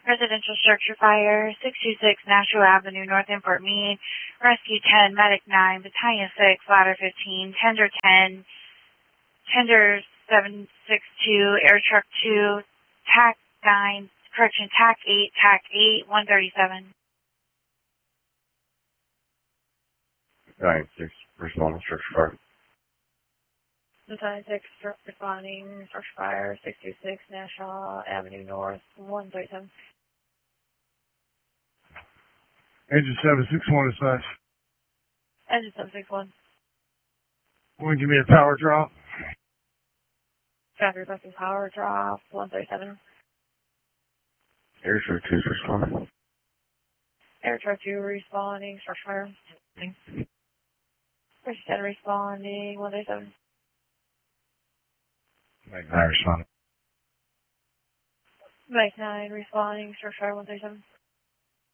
Residential structure fire, 626 Nashua Avenue, North Import Mead. Rescue 10, Medic 9, Battalion 6, Ladder 15, Tender 10, Tender 762, Air Truck 2, TAC 9, TAC 8, 137. 9-6, responding structure fire. Battalion 6, responding structure fire, 626 National Avenue North, 137. Engine 761 dispatch. Engine 761. Want to give me a power drop? Traffic requesting power drop, 137. Air Truck 2 is responding. Air Truck 2 responding, structure fire. Rescue 10 responding, 137. Medic 9 responding. Medic 9 responding, structure fire, 137.